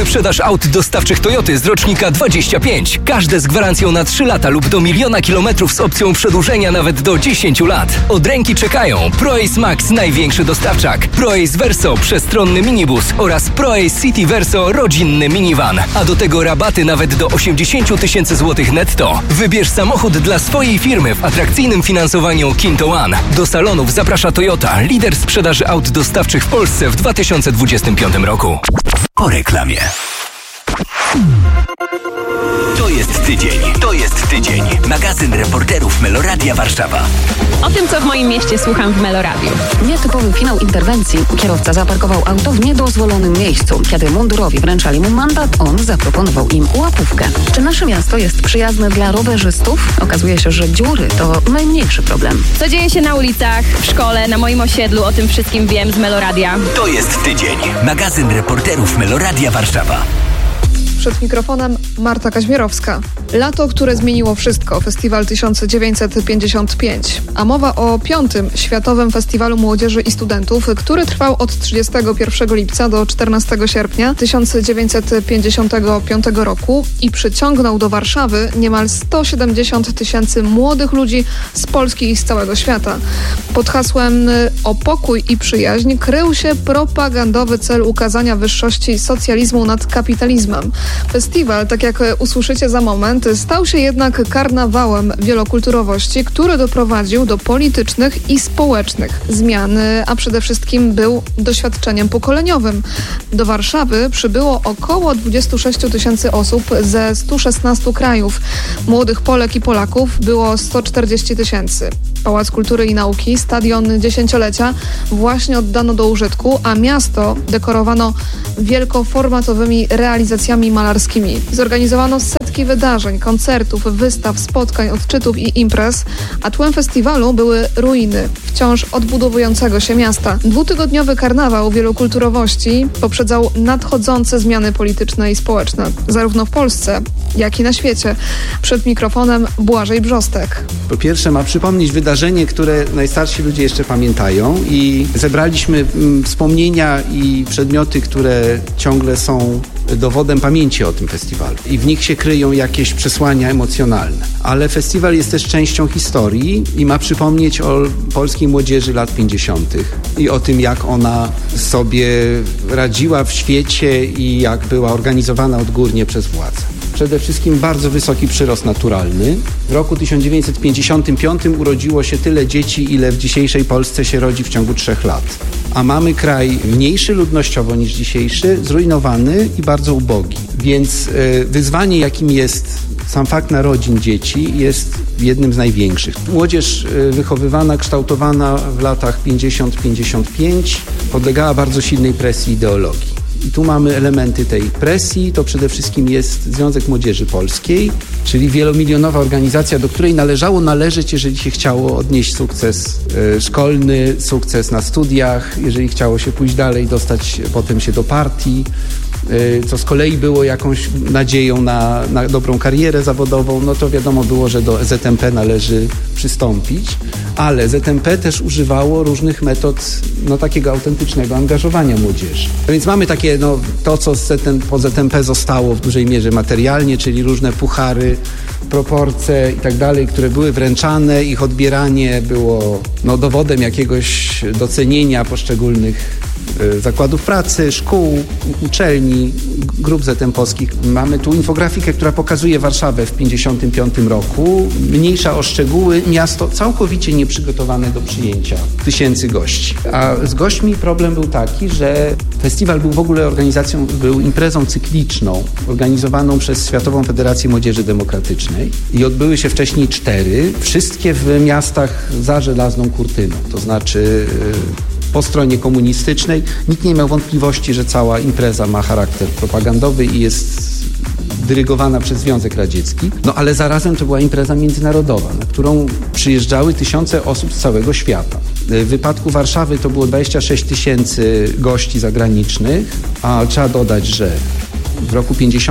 Wyprzedaż aut dostawczych Toyoty z rocznika 25. Każde z gwarancją na 3 lata lub do 1 000 000 kilometrów z opcją przedłużenia nawet do 10 lat. Od ręki czekają ProAce Max, największy dostawczak, ProAce Verso, przestronny minibus oraz ProAce City Verso, rodzinny minivan. A do tego rabaty nawet do 80 000 złotych netto. Wybierz samochód dla swojej firmy w atrakcyjnym finansowaniu Kinto One. Do salonów zaprasza Toyota, lider sprzedaży aut dostawczych w Polsce w 2025 roku. Po reklamie. To jest tydzień. Magazyn reporterów Meloradia Warszawa. O tym, co w moim mieście słucham w Meloradiu. Nietypowy finał interwencji. Kierowca zaparkował auto w niedozwolonym miejscu. Kiedy mundurowi wręczali mu mandat, on zaproponował im łapówkę. Czy nasze miasto jest przyjazne dla rowerzystów? Okazuje się, że dziury to najmniejszy problem. Co dzieje się na ulicach, w szkole, na moim osiedlu, o tym wszystkim wiem z Meloradia. To jest tydzień. Magazyn reporterów Meloradia Warszawa. Przed mikrofonem Marta Kaźmierowska. Lato, które zmieniło wszystko. Festiwal 1955. A mowa o 5. Światowym Festiwalu Młodzieży i Studentów, który trwał od 31 lipca do 14 sierpnia 1955 roku i przyciągnął do Warszawy niemal 170 000 młodych ludzi z Polski i z całego świata. Pod hasłem o pokój i przyjaźń krył się propagandowy cel ukazania wyższości socjalizmu nad kapitalizmem. Festiwal, tak jak usłyszycie za moment, stał się jednak karnawałem wielokulturowości, który doprowadził do politycznych i społecznych zmian, a przede wszystkim był doświadczeniem pokoleniowym. Do Warszawy przybyło około 26 000 osób ze 116 krajów. Młodych Polek i Polaków było 140 000. Pałac Kultury i Nauki, stadion dziesięciolecia właśnie oddano do użytku, a miasto dekorowano wielkoformatowymi realizacjami malarskimi. Zorganizowano setki wydarzeń, koncertów, wystaw, spotkań, odczytów i imprez, a tłem festiwalu były ruiny wciąż odbudowującego się miasta. 2-tygodniowy karnawał wielokulturowości poprzedzał nadchodzące zmiany polityczne i społeczne, zarówno w Polsce, jak i na świecie. Przed mikrofonem Błażej Brzostek. Po pierwsze ma przypomnieć wydarzenie, które najstarsi ludzie jeszcze pamiętają i zebraliśmy wspomnienia i przedmioty, które ciągle są dowodem pamięci o tym festiwalu. I w nich się kryją jakieś przesłania emocjonalne. Ale festiwal jest też częścią historii i ma przypomnieć o polskiej młodzieży lat 50. i o tym, jak ona sobie radziła w świecie i jak była organizowana odgórnie przez władze. Przede wszystkim bardzo wysoki przyrost naturalny. W roku 1955 urodziło się tyle dzieci, ile w dzisiejszej Polsce się rodzi w ciągu 3 lat. A mamy kraj mniejszy ludnościowo niż dzisiejszy, zrujnowany i bardzo ubogi. Więc wyzwanie, jakim jest sam fakt narodzin dzieci, jest jednym z największych. Młodzież wychowywana, kształtowana w latach 50-55 podlegała bardzo silnej presji ideologii. I tu mamy elementy tej presji. To przede wszystkim jest Związek Młodzieży Polskiej, czyli wielomilionowa organizacja, do której należało należeć, jeżeli się chciało odnieść sukces szkolny, sukces na studiach, jeżeli chciało się pójść dalej, dostać potem się do partii, co z kolei było jakąś nadzieją na dobrą karierę zawodową, no to wiadomo było, że do ZMP należy przystąpić, ale ZMP też używało różnych metod takiego autentycznego angażowania młodzieży. Więc mamy takie, to co po ZMP zostało w dużej mierze materialnie, czyli różne puchary, proporcje i tak dalej, które były wręczane, ich odbieranie było dowodem jakiegoś docenienia poszczególnych zakładów pracy, szkół, uczelni, grup ZMP-owskich. Mamy tu infografikę, która pokazuje Warszawę w 1955 roku. Mniejsza o szczegóły, miasto całkowicie nieprzygotowane do przyjęcia tysięcy gości. A z gośćmi problem był taki, że festiwal był w ogóle był imprezą cykliczną, organizowaną przez Światową Federację Młodzieży Demokratycznej i odbyły się wcześniej 4, wszystkie w miastach za żelazną kurtyną, to znaczy po stronie komunistycznej. Nikt nie miał wątpliwości, że cała impreza ma charakter propagandowy i jest dyrygowana przez Związek Radziecki. Ale zarazem to była impreza międzynarodowa, na którą przyjeżdżały tysiące osób z całego świata. W wypadku Warszawy to było 26 000 gości zagranicznych, a trzeba dodać, że w roku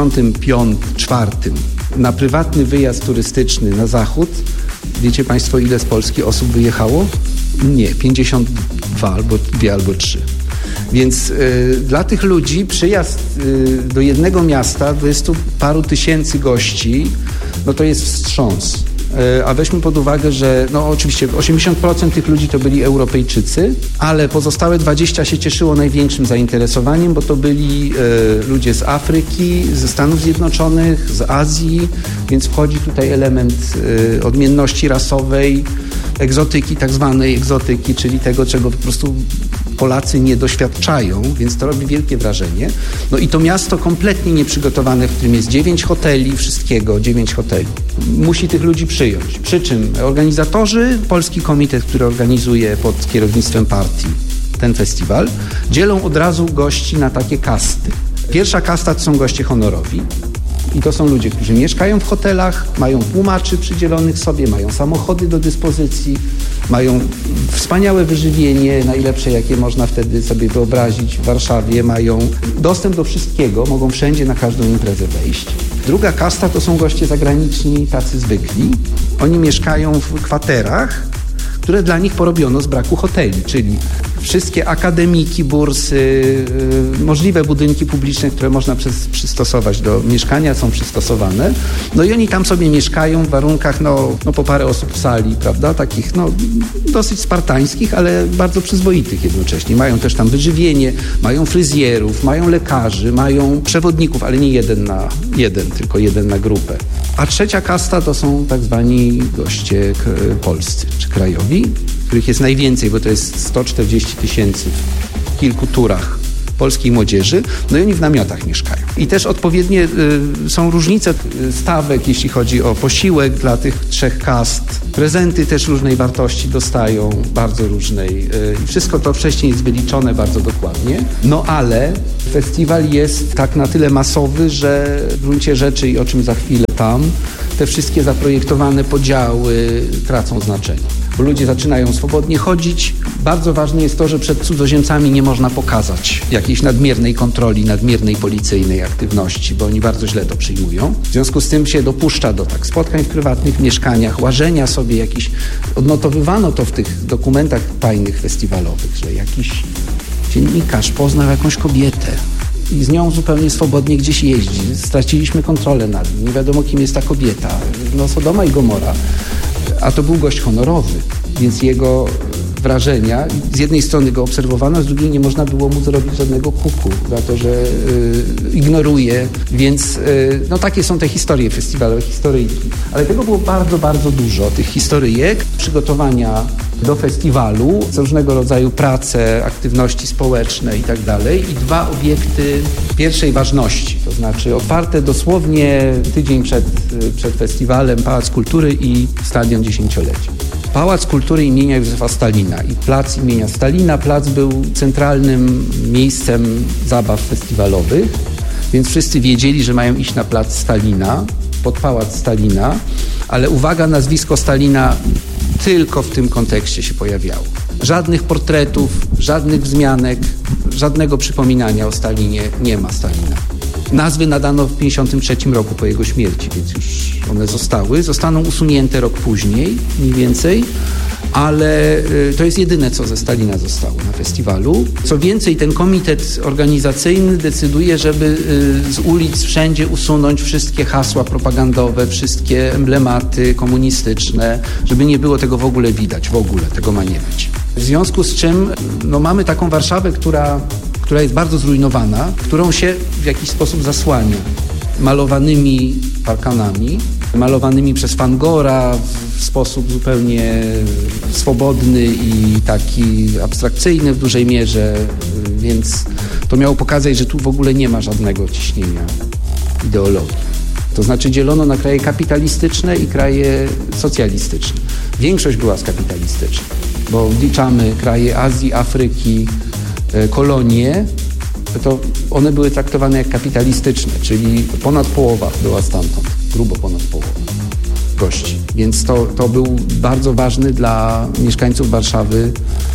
1954 na prywatny wyjazd turystyczny na zachód, wiecie Państwo, ile z Polski osób wyjechało? Nie, 52 albo 2 albo 3. Więc dla tych ludzi przyjazd do jednego miasta 20 paru tysięcy gości, no to jest wstrząs. A weźmy pod uwagę, że no oczywiście 80% tych ludzi to byli Europejczycy, ale pozostałe 20% się cieszyło największym zainteresowaniem, bo to byli ludzie z Afryki, ze Stanów Zjednoczonych, z Azji, więc wchodzi tutaj element odmienności rasowej, egzotyki, tak zwanej egzotyki, czyli tego, czego po prostu Polacy nie doświadczają, więc to robi wielkie wrażenie. No i to miasto kompletnie nieprzygotowane, w którym jest 9 hoteli, wszystkiego, 9 hoteli. Musi tych ludzi przyjąć. Przy czym organizatorzy, Polski Komitet, który organizuje pod kierownictwem partii ten festiwal, dzielą od razu gości na takie kasty. Pierwsza kasta to są goście honorowi. I to są ludzie, którzy mieszkają w hotelach, mają tłumaczy przydzielonych sobie, mają samochody do dyspozycji, mają wspaniałe wyżywienie, najlepsze jakie można wtedy sobie wyobrazić w Warszawie, mają dostęp do wszystkiego, mogą wszędzie na każdą imprezę wejść. Druga kasta to są goście zagraniczni, tacy zwykli. Oni mieszkają w kwaterach, które dla nich porobiono z braku hoteli, czyli wszystkie akademiki, bursy, możliwe budynki publiczne, które można przystosować do mieszkania, są przystosowane. No i oni tam sobie mieszkają w warunkach, no po parę osób w sali, prawda, takich dosyć spartańskich, ale bardzo przyzwoitych jednocześnie. Mają też tam wyżywienie, mają fryzjerów, mają lekarzy, mają przewodników, ale nie jeden na jeden, tylko jeden na grupę. A trzecia kasta to są tak zwani goście polscy czy krajowi, których jest najwięcej, bo to jest 140 000 w kilku turach polskiej młodzieży, no i oni w namiotach mieszkają. I też odpowiednie są różnice stawek, jeśli chodzi o posiłek dla tych 3 kast. Prezenty też różnej wartości dostają, bardzo różnej. I wszystko to wcześniej jest wyliczone bardzo dokładnie. No ale festiwal jest tak na tyle masowy, że w gruncie rzeczy, i o czym za chwilę te wszystkie zaprojektowane podziały tracą znaczenie. Bo ludzie zaczynają swobodnie chodzić. Bardzo ważne jest to, że przed cudzoziemcami nie można pokazać jakiejś nadmiernej kontroli, nadmiernej policyjnej aktywności, bo oni bardzo źle to przyjmują. W związku z tym się dopuszcza do spotkań w prywatnych mieszkaniach, łażenia sobie jakiś... Odnotowywano to w tych dokumentach tajnych festiwalowych, że jakiś dziennikarz poznał jakąś kobietę i z nią zupełnie swobodnie gdzieś jeździ. Straciliśmy kontrolę nad nim. Nie wiadomo, kim jest ta kobieta. Sodoma i Gomora. A to był gość honorowy, więc jego wrażenia, z jednej strony go obserwowano, z drugiej nie można było mu zrobić żadnego kuku za to, że ignoruje, więc takie są te historie festiwalowe, historyjki. Ale tego było bardzo, bardzo dużo, tych historyjek, przygotowania do festiwalu, różnego rodzaju prace, aktywności społeczne i tak dalej. I 2 obiekty pierwszej ważności, to znaczy otwarte dosłownie tydzień przed festiwalem Pałac Kultury i Stadion Dziesięciolecia. Pałac Kultury imienia Józefa Stalina i plac imienia Stalina. Plac był centralnym miejscem zabaw festiwalowych, więc wszyscy wiedzieli, że mają iść na plac Stalina, pod Pałac Stalina, ale uwaga, nazwisko Stalina tylko w tym kontekście się pojawiało. Żadnych portretów, żadnych wzmianek, żadnego przypominania o Stalinie, nie ma Stalina. Nazwy nadano w 1953 roku po jego śmierci, więc już one zostaną usunięte rok później, mniej więcej, ale to jest jedyne, co ze Stalina zostało na festiwalu. Co więcej, ten komitet organizacyjny decyduje, żeby z ulic wszędzie usunąć wszystkie hasła propagandowe, wszystkie emblematy komunistyczne, żeby nie było tego w ogóle widać, w ogóle tego ma nie być. W związku z czym mamy taką Warszawę, która jest bardzo zrujnowana, którą się w jakiś sposób zasłania malowanymi parkanami, malowanymi przez Van Gogha w sposób zupełnie swobodny i taki abstrakcyjny w dużej mierze, więc to miało pokazać, że tu w ogóle nie ma żadnego ciśnienia ideologii. To znaczy dzielono na kraje kapitalistyczne i kraje socjalistyczne. Większość była skapitalistyczna, bo wliczamy kraje Azji, Afryki, kolonie, to one były traktowane jak kapitalistyczne, czyli ponad połowa była stamtąd, grubo ponad połowa gości. Więc to był bardzo ważny dla mieszkańców Warszawy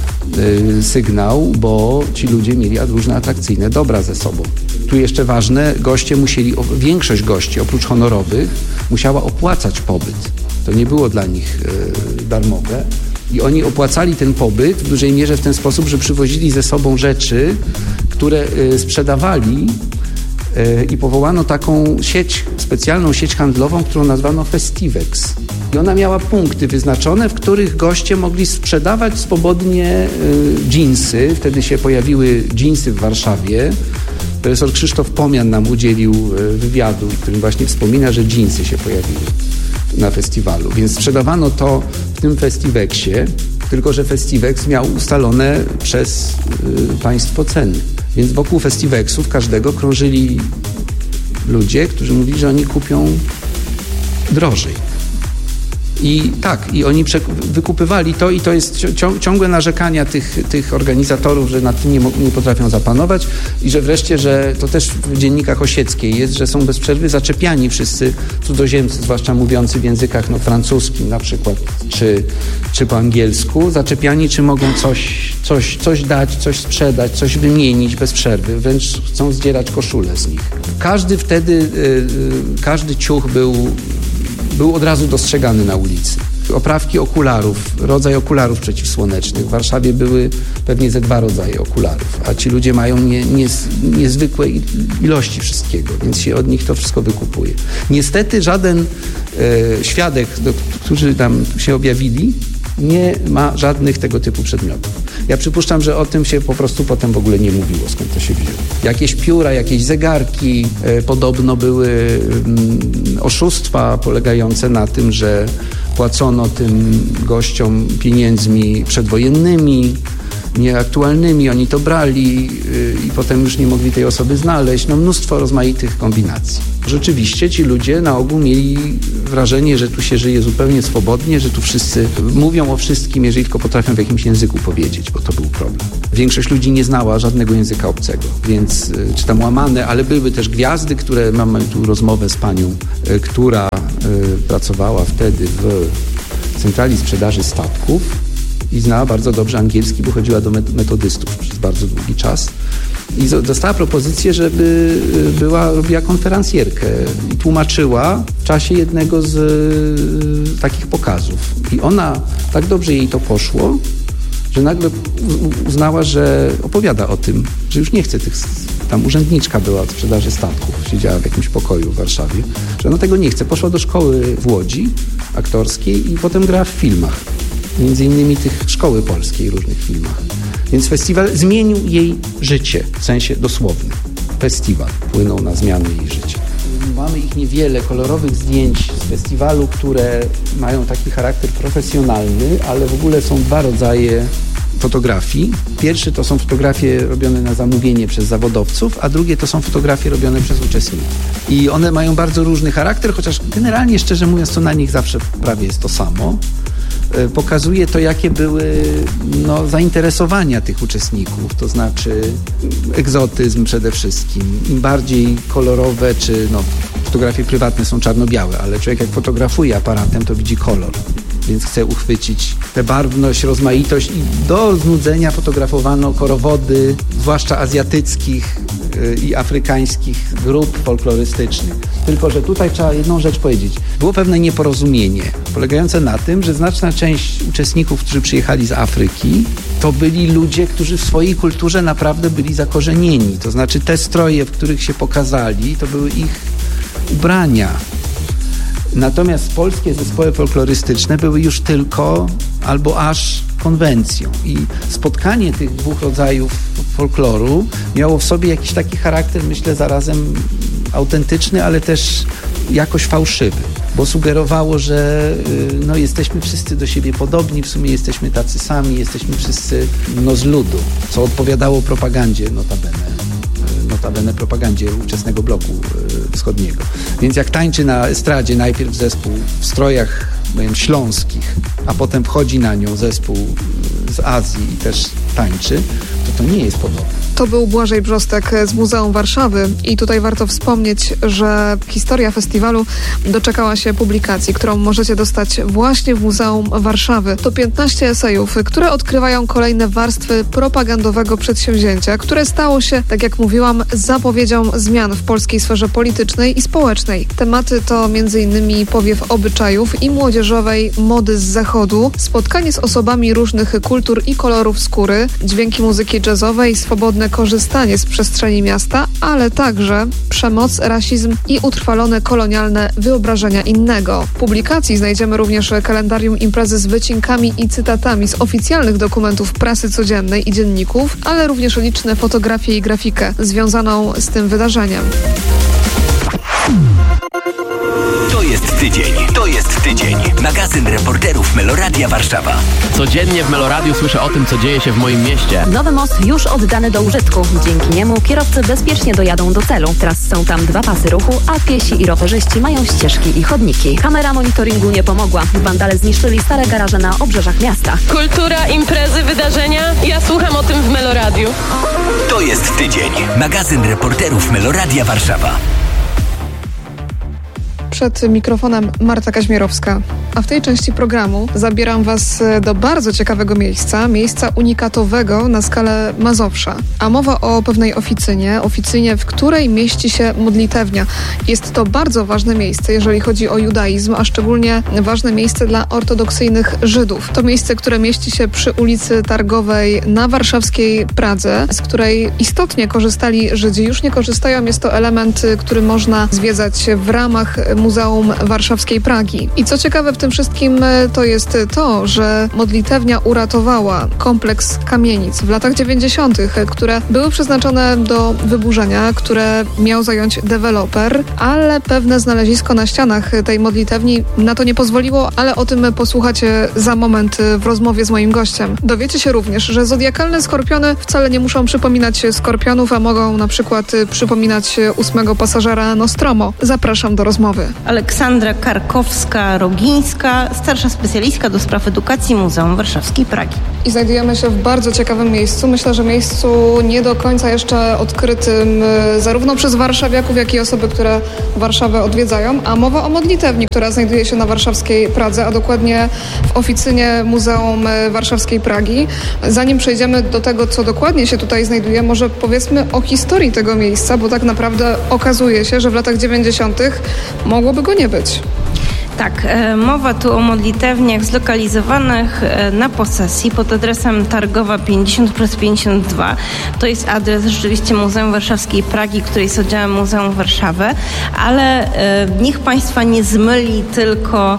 sygnał, bo ci ludzie mieli różne atrakcyjne dobra ze sobą. Tu jeszcze ważne, większość gości oprócz honorowych musiała opłacać pobyt. To nie było dla nich darmowe. I oni opłacali ten pobyt w dużej mierze w ten sposób, że przywozili ze sobą rzeczy, które sprzedawali i powołano taką sieć, specjalną sieć handlową, którą nazwano Festivex. I ona miała punkty wyznaczone, w których goście mogli sprzedawać swobodnie dżinsy. Wtedy się pojawiły dżinsy w Warszawie. Profesor Krzysztof Pomian nam udzielił wywiadu, w którym właśnie wspomina, że dżinsy się pojawiły na festiwalu. Więc sprzedawano to w tym Festivexie, tylko że Festivex miał ustalone przez państwo ceny. Więc wokół Festivexów każdego krążyli ludzie, którzy mówili, że oni kupią drożej. I tak, i oni wykupywali to i to jest ciągłe narzekania tych organizatorów, że nad tym nie potrafią zapanować i że wreszcie, że to też w dziennikach Osieckiej jest, że są bez przerwy zaczepiani wszyscy cudzoziemcy, zwłaszcza mówiący w językach francuskim na przykład, czy po angielsku, zaczepiani, czy mogą coś dać, coś sprzedać, coś wymienić bez przerwy, wręcz chcą zdzierać koszulę z nich. Każdy ciuch był od razu dostrzegany na ulicy. Oprawki okularów, rodzaj okularów przeciwsłonecznych. W Warszawie były pewnie ze 2 rodzaje okularów, a ci ludzie mają niezwykłe ilości wszystkiego, więc się od nich to wszystko wykupuje. Niestety żaden świadek, którzy tam się objawili, nie ma żadnych tego typu przedmiotów. Ja przypuszczam, że o tym się po prostu potem w ogóle nie mówiło, skąd to się wzięło. Jakieś pióra, jakieś zegarki, podobno były oszustwa polegające na tym, że płacono tym gościom pieniędzmi przedwojennymi, nieaktualnymi, oni to brali i potem już nie mogli tej osoby znaleźć. Mnóstwo rozmaitych kombinacji. Rzeczywiście ci ludzie na ogół mieli wrażenie, że tu się żyje zupełnie swobodnie, że tu wszyscy mówią o wszystkim, jeżeli tylko potrafią w jakimś języku powiedzieć, bo to był problem. Większość ludzi nie znała żadnego języka obcego, więc czy tam łamane, ale były też gwiazdy, które, mamy tu rozmowę z panią, która pracowała wtedy w centrali sprzedaży statków i znała bardzo dobrze angielski, bo chodziła do metodystów przez bardzo długi czas. I dostała propozycję, żeby robiła konferencjerkę i tłumaczyła w czasie jednego z takich pokazów. I ona, tak dobrze jej to poszło, że nagle uznała, że opowiada o tym, że już nie chce tych... Tam urzędniczka była od sprzedaży statków, siedziała w jakimś pokoju w Warszawie, że ona tego nie chce. Poszła do szkoły w Łodzi aktorskiej i potem grała w filmach. Między innymi tych szkoły polskiej, różnych filmach. Więc festiwal zmienił jej życie, w sensie dosłownym. Festiwal wpłynął na zmianę jej życia. Mamy ich niewiele kolorowych zdjęć z festiwalu, które mają taki charakter profesjonalny, ale w ogóle są 2 rodzaje fotografii. Pierwszy to są fotografie robione na zamówienie przez zawodowców, a drugie to są fotografie robione przez uczestników. I one mają bardzo różny charakter, chociaż generalnie, szczerze mówiąc, to na nich zawsze prawie jest to samo. Pokazuje to, jakie były zainteresowania tych uczestników, to znaczy egzotyzm przede wszystkim. Im bardziej kolorowe, czy fotografie prywatne są czarno-białe, ale człowiek jak fotografuje aparatem, to widzi kolor. Więc chce uchwycić tę barwność, rozmaitość i do znudzenia fotografowano korowody, zwłaszcza azjatyckich i afrykańskich grup folklorystycznych. Tylko że tutaj trzeba jedną rzecz powiedzieć. Było pewne nieporozumienie polegające na tym, że znaczna część uczestników, którzy przyjechali z Afryki, to byli ludzie, którzy w swojej kulturze naprawdę byli zakorzenieni. To znaczy te stroje, w których się pokazali, to były ich ubrania. Natomiast polskie zespoły folklorystyczne były już tylko albo aż konwencją. I spotkanie tych 2 rodzajów folkloru miało w sobie jakiś taki charakter, myślę, zarazem autentyczny, ale też jakoś fałszywy, bo sugerowało, że jesteśmy wszyscy do siebie podobni, w sumie jesteśmy tacy sami, jesteśmy wszyscy z ludu, co odpowiadało propagandzie notabene propagandzie ówczesnego bloku wschodniego. Więc jak tańczy na estradzie najpierw zespół w strojach śląskich, a potem wchodzi na nią zespół z Azji i też tańczy, to nie jest podobne. To był Błażej Brzostek z Muzeum Warszawy i tutaj warto wspomnieć, że historia festiwalu doczekała się publikacji, którą możecie dostać właśnie w Muzeum Warszawy. To 15 esejów, które odkrywają kolejne warstwy propagandowego przedsięwzięcia, które stało się, tak jak mówiłam, zapowiedzią zmian w polskiej sferze politycznej i społecznej. Tematy to m.in. powiew obyczajów i młodzieżowej mody z zachodu, spotkanie z osobami różnych kultur i kolorów skóry, dźwięki muzyki jazzowej, swobodne korzystanie z przestrzeni miasta, ale także przemoc, rasizm i utrwalone kolonialne wyobrażenia innego. W publikacji znajdziemy również kalendarium imprezy z wycinkami i cytatami z oficjalnych dokumentów prasy codziennej i dzienników, ale również liczne fotografie i grafikę związaną z tym wydarzeniem. To jest tydzień. Magazyn reporterów Meloradia Warszawa. Codziennie w Meloradiu słyszę o tym, co dzieje się w moim mieście. Nowy most już oddany do użytku. Dzięki niemu kierowcy bezpiecznie dojadą do celu. Teraz są tam 2 pasy ruchu, a piesi i rowerzyści mają ścieżki i chodniki. Kamera monitoringu nie pomogła. Wandale zniszczyli stare garaże na obrzeżach miasta. Kultura, imprezy, wydarzenia. Ja słucham o tym w Meloradiu. To jest tydzień. Magazyn reporterów Meloradia Warszawa. Przed mikrofonem Marta Kaźmierowska, a w tej części programu zabieram Was do bardzo ciekawego miejsca unikatowego na skalę Mazowsza. A mowa o pewnej oficynie, w której mieści się modlitewnia. Jest to bardzo ważne miejsce, jeżeli chodzi o judaizm, a szczególnie ważne miejsce dla ortodoksyjnych Żydów. To miejsce, które mieści się przy ulicy Targowej na warszawskiej Pradze, z której istotnie korzystali Żydzi. Już nie korzystają, jest to element, który można zwiedzać w ramach Muzeum Warszawskiej Pragi. I co ciekawe w tym wszystkim to jest to, że modlitewnia uratowała kompleks kamienic w latach 90., które były przeznaczone do wyburzenia, które miał zająć deweloper, ale pewne znalezisko na ścianach tej modlitewni na to nie pozwoliło, ale o tym posłuchacie za moment w rozmowie z moim gościem. Dowiecie się również, że zodiakalne skorpiony wcale nie muszą przypominać skorpionów, a mogą na przykład przypominać 8 pasażera Nostromo. Zapraszam do rozmowy. Aleksandra Karkowska-Rogińska, starsza specjalistka do spraw edukacji Muzeum Warszawskiej Pragi. I znajdujemy się w bardzo ciekawym miejscu. Myślę, że miejscu nie do końca jeszcze odkrytym zarówno przez warszawiaków, jak i osoby, które Warszawę odwiedzają. A mowa o modlitewni, która znajduje się na warszawskiej Pradze, a dokładnie w oficynie Muzeum Warszawskiej Pragi. Zanim przejdziemy do tego, co dokładnie się tutaj znajduje, może powiedzmy o historii tego miejsca, bo tak naprawdę okazuje się, że w latach 90. mogłoby go nie być. Tak, mowa tu o modlitewniach zlokalizowanych na posesji pod adresem Targowa 50/52. To jest adres rzeczywiście Muzeum Warszawskiej Pragi, który jest oddziałem Muzeum Warszawy, ale niech Państwa nie zmyli tylko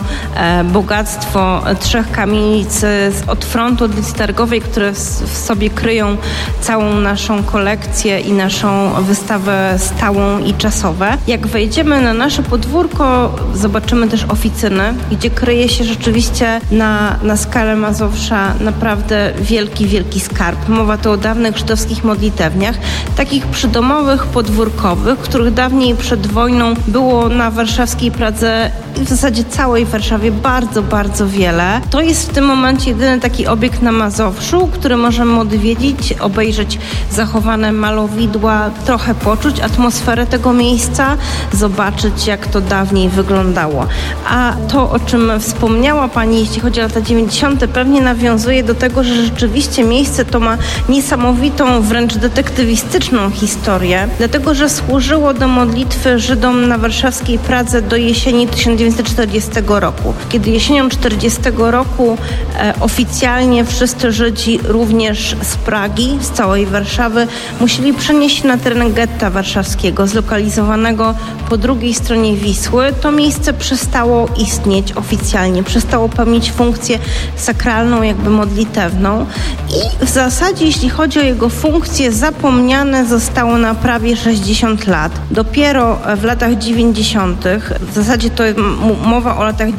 bogactwo 3 kamienic od frontu od ulicy Targowej, które w sobie kryją całą naszą kolekcję i naszą wystawę stałą i czasową. Jak wejdziemy na nasze podwórko, zobaczymy też oficynę, gdzie kryje się rzeczywiście na skalę Mazowsza naprawdę wielki skarb. Mowa tu o dawnych żydowskich modlitewniach, takich przydomowych, podwórkowych, których dawniej przed wojną było na warszawskiej Pradze i w zasadzie całej Warszawie bardzo wiele. To jest w tym momencie jedyny taki obiekt na Mazowszu, który możemy odwiedzić, obejrzeć zachowane malowidła, trochę poczuć atmosferę tego miejsca, zobaczyć, jak to dawniej wyglądało. A to, o czym wspomniała Pani, jeśli chodzi o lata 90., pewnie nawiązuje do tego, że rzeczywiście miejsce to ma niesamowitą, wręcz detektywistyczną historię, dlatego że służyło do modlitwy Żydom na warszawskiej Pradze do jesieni 1940 roku. Kiedy jesienią 1940 roku oficjalnie wszyscy Żydzi, również z Pragi, z całej Warszawy, musieli przenieść się na teren getta warszawskiego, zlokalizowanego po drugiej stronie Wisły. To miejsce przestało istnieć oficjalnie, przestało pełnić funkcję sakralną, jakby modlitewną i w zasadzie, jeśli chodzi o jego funkcję, zapomniane zostało na prawie 60 lat. Dopiero w latach 90., w zasadzie to mowa o latach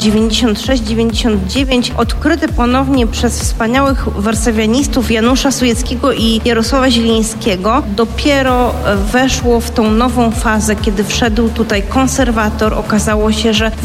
96-99, odkryte ponownie przez wspaniałych warszawianistów Janusza Sujeckiego i Jarosława Zielińskiego, dopiero weszło w tą nową fazę, kiedy wszedł tutaj konserwator. Okazało się, że w dawnym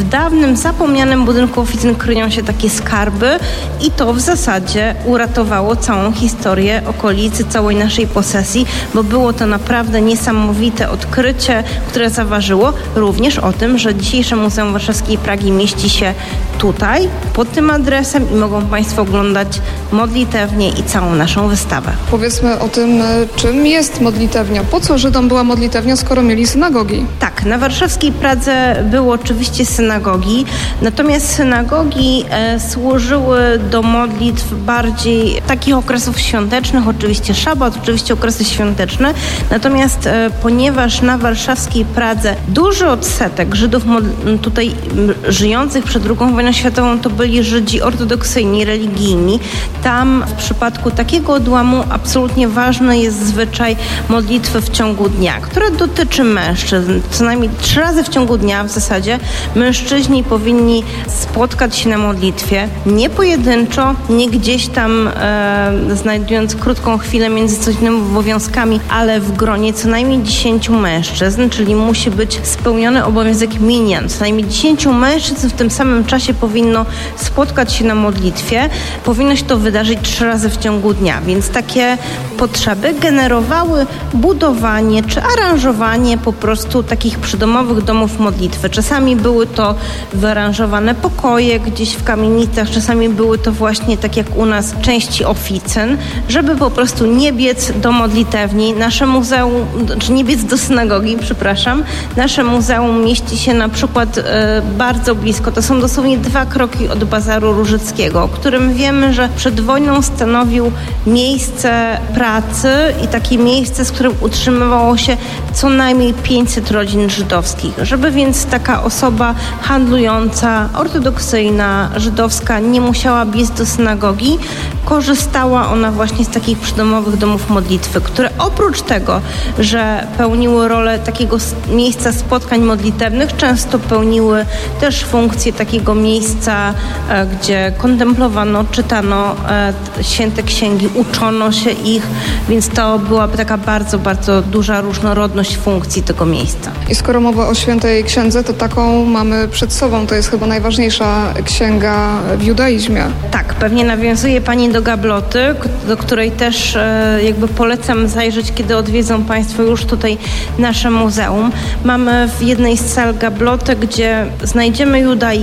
tym zapomnianym budynku oficyn kryją się takie skarby i to w zasadzie uratowało całą historię okolicy, całej naszej posesji, bo było to naprawdę niesamowite odkrycie, które zaważyło również o tym, że dzisiejsze Muzeum Warszawskiej Pragi mieści się tutaj, pod tym adresem i mogą Państwo oglądać modlitewnię i całą naszą wystawę. Powiedzmy o tym, czym jest modlitewnia. Po co Żydom była modlitewnia, skoro mieli synagogi? Tak, na warszawskiej Pradze były oczywiście synagogi, natomiast synagogi służyły do modlitw bardziej takich okresów świątecznych, oczywiście szabat, oczywiście okresy świąteczne, natomiast ponieważ na warszawskiej Pradze duży odsetek Żydów tutaj żyjących przed II wojną światową to byli Żydzi ortodoksyjni, religijni, tam w przypadku takiego odłamu absolutnie ważny jest zwyczaj modlitwy w ciągu dnia, która dotyczy mężczyzn. Co najmniej 3 razy w ciągu dnia w zasadzie mężczyźni powinni spotkać się na modlitwie, nie pojedynczo, nie gdzieś tam znajdując krótką chwilę między codziennymi obowiązkami, ale w gronie co najmniej 10 mężczyzn, czyli musi być spełniony obowiązek minyan. Co najmniej 10 mężczyzn w tym samym czasie powinno spotkać się na modlitwie. Powinno się to wydarzyć 3 razy w ciągu dnia, więc takie potrzeby generowały budowanie czy aranżowanie po prostu takich przydomowych domów modlitwy. Czasami były to wyaranżowane pokoje gdzieś w kamienicach, czasami były to właśnie, tak jak u nas, części oficyn, żeby po prostu nie biec do modlitewni. Nasze muzeum, czy nie biec do synagogi, przepraszam. Nasze muzeum mieści się na przykład bardzo blisko, to są dosłownie 2 kroki od Bazaru Różyckiego, o którym wiemy, że przed wojną stanowił miejsce pracy i takie miejsce, z którym utrzymywało się co najmniej 500 rodzin żydowskich. Żeby więc taka osoba handlująca, ortodoksyjna, żydowska nie musiała biec do synagogi, korzystała ona właśnie z takich przydomowych domów modlitwy, które oprócz tego, że pełniły rolę takiego miejsca spotkań modlitewnych, często pełniły też funkcję takiego miejsca, gdzie kontemplowano, czytano święte księgi, uczono się ich, więc to byłaby taka bardzo, bardzo duża różnorodność funkcji tego miejsca. I skoro mowa o Świętej Księdze, to taką mamy przed sobą. To jest chyba najważniejsza księga w judaizmie. Tak, pewnie nawiązuje Pani do gabloty, do której też jakby polecam zajrzeć, kiedy odwiedzą Państwo już tutaj nasze muzeum. Mamy w jednej z sal gablotę, gdzie znajdziemy judaizm,